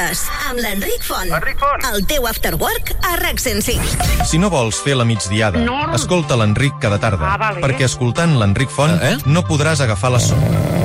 tardes, amb l'Enric Font. Enric Font. El teu after work a RAC 105. Si no vols fer la migdiada, escolta l'Enric cada tarda, perquè escoltant l'Enric Font no podràs agafar la son.